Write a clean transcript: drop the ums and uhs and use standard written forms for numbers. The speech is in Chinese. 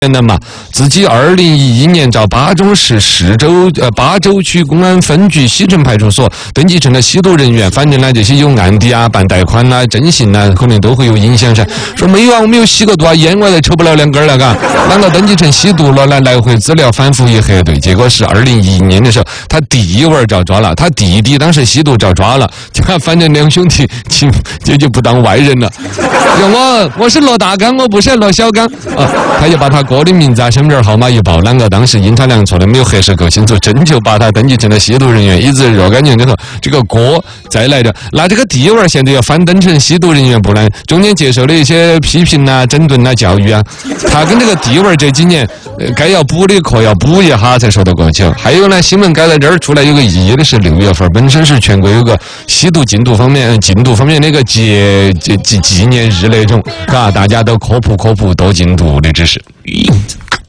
的嘛，自己2011年找巴中市巴州区公安分局西城派出所登记成了吸毒人员，反正呢这些有案底啊、办贷款啊、征信啊，可能都会有影响噻。说没有啊，我没有吸过毒啊，烟我也抽不了2根了，嘎，啷个登记成吸毒了呢？来回资料反复一核对，结果是2011年的时候，他弟娃遭抓了，他弟弟当时吸毒遭抓了，反正两兄弟就不当外人了。我是罗大刚，我不是罗小刚啊，他就把他哥的名字啊、身份证号码一报，啷个当时阴差阳错的没有核实够清楚，真就把他登记成了吸毒人员，以致若干年之后，这个锅再来的。那这个弟娃现在要翻登成吸毒人员不然，中间接受了一些批评啊、整顿啊、教育啊，他跟这个弟娃这几年该要补的课要补一下才说得过去。还有呢，新闻该在这儿出来有个意义的是6月份，本身是全国有个吸毒禁毒方面的一个纪念日那种，嘎，大家都科普多禁毒的知识。